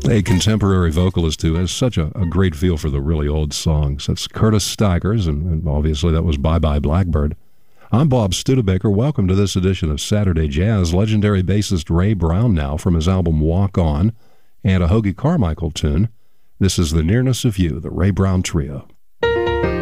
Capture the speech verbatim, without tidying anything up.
a contemporary vocalist who has such a, a great feel for the really old songs. That's Curtis Stigers, and, and obviously that was Bye Bye Blackbird. I'm Bob Studebaker. Welcome to this edition of Saturday Jazz. Legendary bassist Ray Brown now from his album Walk On, and a Hoagy Carmichael tune. This is The Nearness of You, the Ray Brown Trio.